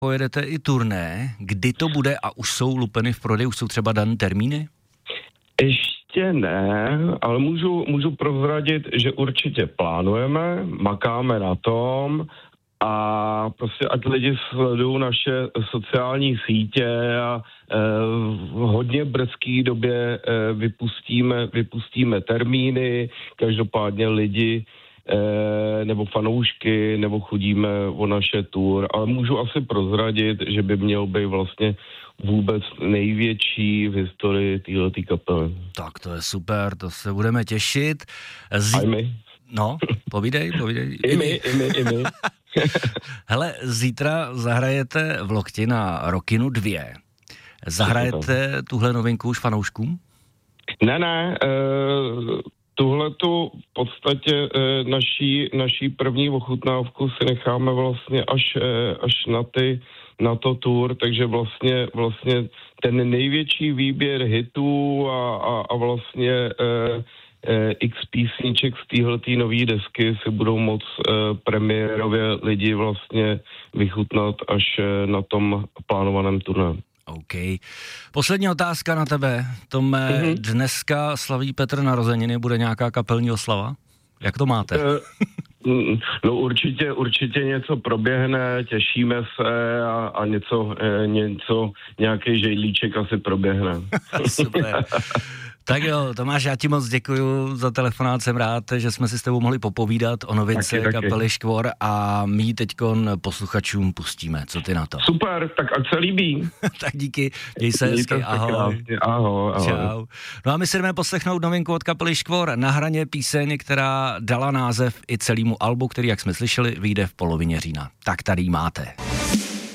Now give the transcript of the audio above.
pojedete i turné. Kdy to bude a už jsou lupeny v prodeji, už jsou třeba dané termíny? Ještě ne, ale můžu prozradit, že určitě plánujeme, makáme na tom a prostě ať lidi sledují naše sociální sítě a v hodně brzké době vypustíme termíny, každopádně lidi nebo fanoušky, nebo chodíme o naše tour, ale můžu asi prozradit, že by měl být vlastně vůbec největší v historii téhletý kapely. Tak to je super, to se budeme těšit. A my? No, povídej. I my. Hele, zítra zahrajete v Lokti na Rockinu 2. Zahrajete tuhle novinku už fanouškům? Ne, tuhletu v podstatě naší první ochutnávku si necháme vlastně až na to tour, takže vlastně ten největší výběr hitů a vlastně x písniček z téhletý nový desky si budou moct premiérově lidi vlastně vychutnat až na tom plánovaném turné. OK. Poslední otázka na tebe. Tome, dneska slaví Petr narozeniny, bude nějaká kapelní oslava? Jak to máte? No určitě něco proběhne, těšíme se a nějaký žejlíček asi proběhne. Super. Tak jo, Tomáš, já ti moc děkuju za telefonát, jsem rád, že jsme si s tebou mohli popovídat o novince kapely Škvor a my ji teďkon posluchačům pustíme. Co ty na to? Super, tak ať se líbí. Tak díky, měj se hezky, ahoj. Ahoj. Čau. No a my si jdeme poslechnout novinku od kapely Škvor, Na hraně, píseň, která dala název i celému albu, který, jak jsme slyšeli, vyjde v polovině října. Tak tady máte.